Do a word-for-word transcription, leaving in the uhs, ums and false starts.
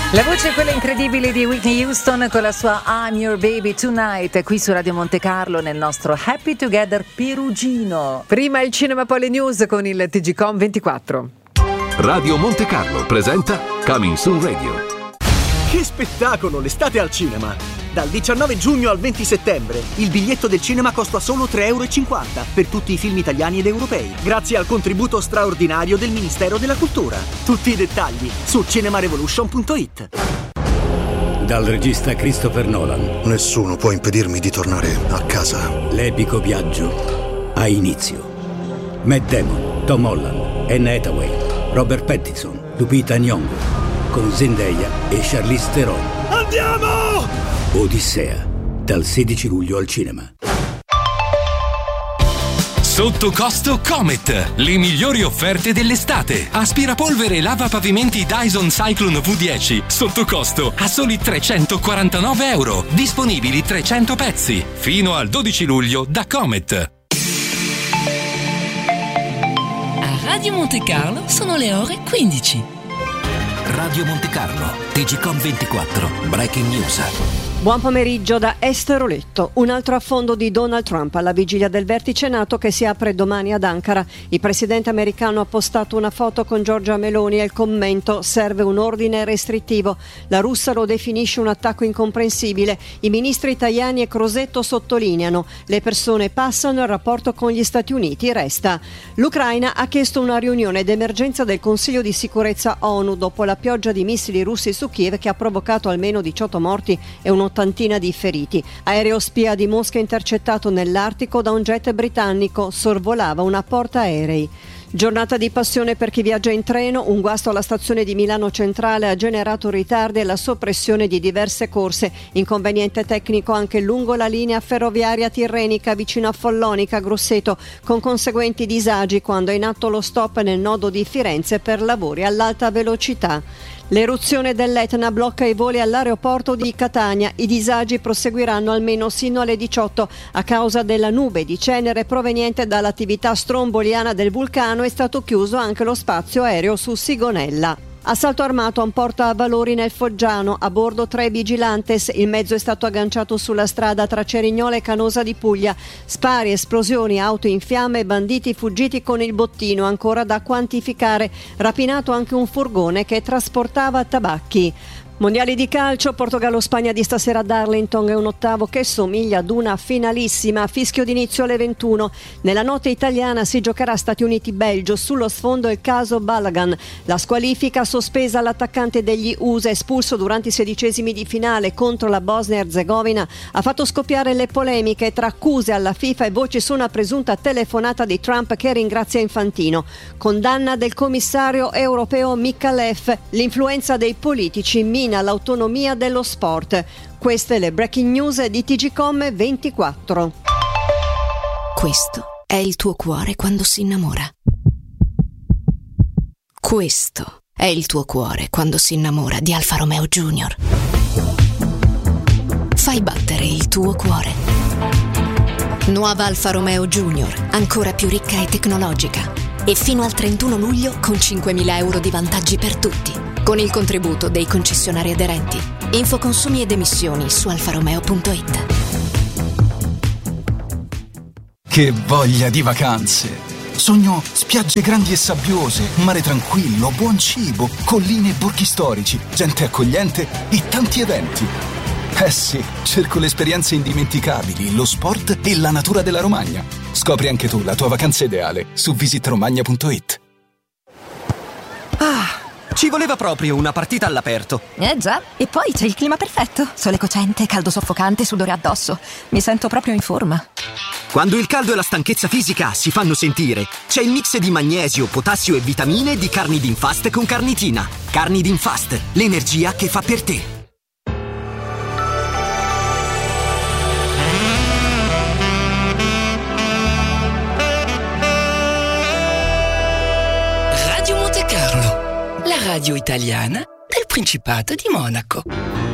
La voce è quella incredibile di Whitney Houston con la sua I'm Your Baby Tonight, qui su Radio Monte Carlo nel nostro Happy Together Perugino. Prima il Cinema, poi le news con il T G Com ventiquattro. Radio Monte Carlo presenta Coming Soon Radio. Che spettacolo, l'estate al cinema! Dal diciannove giugno al venti settembre il biglietto del cinema costa solo tre euro e cinquanta per tutti i film italiani ed europei, grazie al contributo straordinario del Ministero della Cultura. Tutti i dettagli su cinemarevolution punto it. Dal regista Christopher Nolan. Nessuno può impedirmi di tornare a casa. L'epico viaggio ha inizio. Matt Damon, Tom Holland, Anne Hathaway, Robert Pattinson, Lupita Nyong'o, con Zendaya e Charlize Theron. Andiamo! Odissea, dal sedici luglio al cinema. Sotto costo Comet, le migliori offerte dell'estate. Aspirapolvere e lava pavimenti Dyson Cyclone V dieci, sotto costo a soli trecentoquarantanove euro. Disponibili trecento pezzi. Fino al dodici luglio da Comet. A Radio Monte Carlo sono le ore quindici. Radio Monte Carlo, T G Com ventiquattro, Breaking News. Buon pomeriggio da Esther Oletto. Un altro affondo di Donald Trump alla vigilia del vertice NATO che si apre domani ad Ankara. Il presidente americano ha postato una foto con Giorgia Meloni e il commento: serve un ordine restrittivo. La russa lo definisce un attacco incomprensibile. I ministri Tajani e Crosetto sottolineano: le persone passano, il rapporto con gli Stati Uniti resta. L'Ucraina ha chiesto una riunione d'emergenza del Consiglio di sicurezza ONU dopo la pioggia di missili russi su Kiev che ha provocato almeno diciotto morti e un ottantina di feriti. Aereo spia di Mosca intercettato nell'Artico da un jet britannico, sorvolava una portaerei. Giornata di passione per chi viaggia in treno. Un guasto alla stazione di Milano Centrale ha generato ritardi e la soppressione di diverse corse. Inconveniente tecnico anche lungo la linea ferroviaria tirrenica vicino a Follonica Grosseto, con conseguenti disagi quando è in atto lo stop nel nodo di Firenze per lavori all'alta velocità. L'eruzione dell'Etna blocca i voli all'aeroporto di Catania. I disagi proseguiranno almeno sino alle diciotto a causa della nube di cenere proveniente dall'attività stromboliana del vulcano. È stato chiuso anche lo spazio aereo su Sigonella. Assalto armato a un portavalori nel Foggiano, a bordo tre vigilantes. Il mezzo è stato agganciato sulla strada tra Cerignola e Canosa di Puglia. Spari, esplosioni, auto in fiamme, banditi fuggiti con il bottino ancora da quantificare. Rapinato anche un furgone che trasportava tabacchi. Mondiali di calcio, Portogallo-Spagna di stasera a Darlington è un ottavo che somiglia ad una finalissima. Fischio d'inizio alle ventuno. Nella notte italiana si giocherà Stati Uniti-Belgio, sullo sfondo il caso Balagan. La squalifica sospesa all'attaccante degli U S A, espulso durante i sedicesimi di finale contro la Bosnia-Herzegovina, ha fatto scoppiare le polemiche tra accuse alla FIFA e voci su una presunta telefonata di Trump che ringrazia Infantino. Condanna del commissario europeo Mikalev. L'influenza dei politici mina l'autonomia dello sport. Queste le breaking news di T G Com ventiquattro. Questo è il tuo cuore quando si innamora. Questo è il tuo cuore quando si innamora di Alfa Romeo Junior. Fai battere il tuo cuore. Nuova Alfa Romeo Junior, ancora più ricca e tecnologica. E fino al trentuno luglio con cinquemila euro di vantaggi per tutti, con il contributo dei concessionari aderenti. Info consumi ed emissioni su alfa romeo punto it. Che voglia di vacanze! Sogno spiagge grandi e sabbiose, mare tranquillo, buon cibo, colline e borghi storici, gente accogliente e tanti eventi. Eh sì, cerco le esperienze indimenticabili, lo sport e la natura della Romagna. Scopri anche tu la tua vacanza ideale su visit romagna punto it. Ah, ci voleva proprio una partita all'aperto. Eh già, e poi c'è il clima perfetto. Sole cocente, caldo soffocante, sudore addosso. Mi sento proprio in forma. Quando il caldo e la stanchezza fisica si fanno sentire, c'è il mix di magnesio, potassio e vitamine di Carnidin-Fast con carnitina. Carnidin-Fast, l'energia che fa per te. Radio Monte Carlo, la radio italiana del Principato di Monaco.